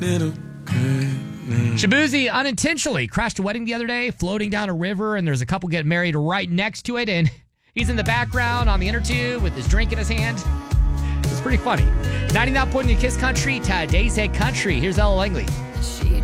Shabuzi unintentionally crashed a wedding the other day, floating down a river, and there's a couple getting married right next to it, and he's in the background on the inner tube with his drink in his hand. It's pretty funny. 99 point in Kiss Country, today's Head Country. Here's Ella Langley.